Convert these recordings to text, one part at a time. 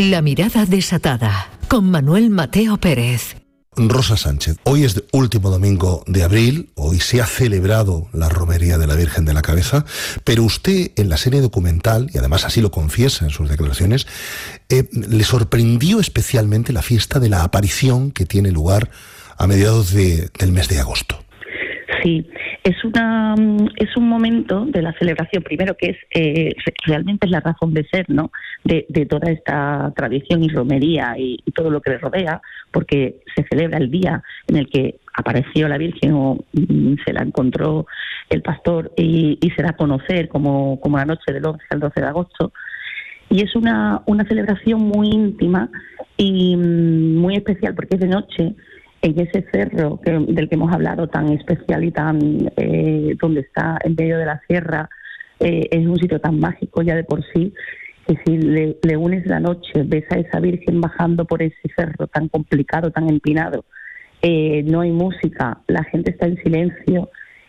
La mirada desatada, con Manuel Mateo Pérez. Rosa Sánchez, hoy es el último domingo de abril, hoy se ha celebrado la romería de la Virgen de la Cabeza, pero usted en la serie documental, y además así lo confiesa en sus declaraciones, le sorprendió especialmente la fiesta de la aparición que tiene lugar a mediados del mes de agosto. Sí, es un momento de la celebración, primero que es realmente es la razón de ser, ¿no? De toda esta tradición y romería y todo lo que le rodea, porque se celebra el día en el que apareció la Virgen o se la encontró el pastor y se da a conocer como la noche del 11 al 12 de agosto. Y es una celebración muy íntima y muy especial porque es de noche. En ese cerro del que hemos hablado, tan especial y tan donde está en medio de la sierra, es un sitio tan mágico ya de por sí, que si le unes la noche, ves a esa Virgen bajando por ese cerro tan complicado, tan empinado, no hay música, la gente está en silencio,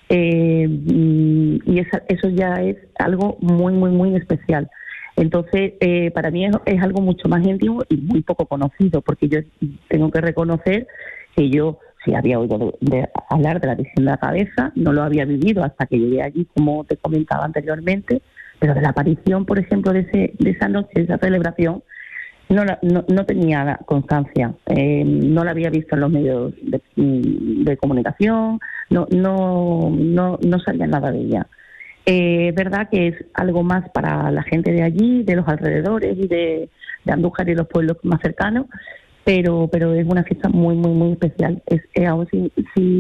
y eso ya es algo muy, muy, muy especial. Entonces, para mí es algo mucho más íntimo y muy poco conocido, porque yo tengo que reconocer que yo sí había oído hablar de la Virgen de la Cabeza, no lo había vivido hasta que llegué allí, como te comentaba anteriormente, pero de la aparición, por ejemplo, de esa noche, de esa celebración, no tenía constancia, no la había visto en los medios de comunicación, no sabía nada de ella. Es verdad que es algo más para la gente de allí, de los alrededores y de Andújar y los pueblos más cercanos, pero es una fiesta muy, muy, muy especial. Aún si